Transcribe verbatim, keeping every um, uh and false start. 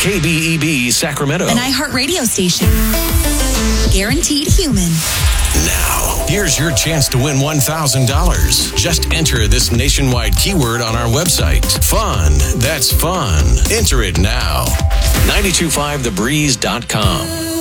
K B E B Sacramento. An iHeartRadio station. Guaranteed human. Now, here's your chance to win one thousand dollars. Just enter this nationwide keyword on our website. Fun. That's fun. Enter it now. nine two five the breeze dot com.